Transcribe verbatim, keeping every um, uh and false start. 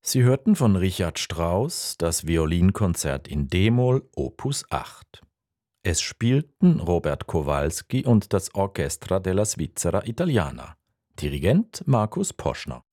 Sie hörten von Richard Strauss das Violinkonzert in d-Moll Opus acht. Es spielten Robert Kowalski und das Orchestra della Svizzera Italiana. Dirigent Markus Poschner.